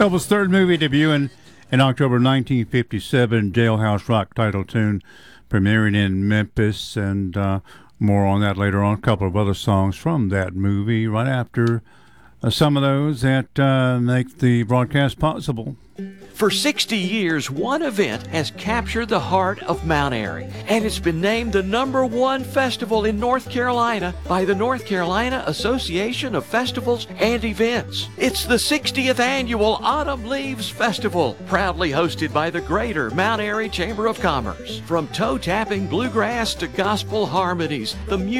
Elvis' third movie debuting in October 1957, Jailhouse Rock title tune, premiering in Memphis, and more on that later on. A couple of other songs from that movie right after some of those that make the broadcast possible. For 60 years, one event has captured the heart of Mount Airy, and it's been named the #1 festival in North Carolina by the North Carolina Association of Festivals and Events. It's the 60th annual Autumn Leaves Festival, proudly hosted by the Greater Mount Airy Chamber of Commerce. From toe-tapping bluegrass to gospel harmonies, the music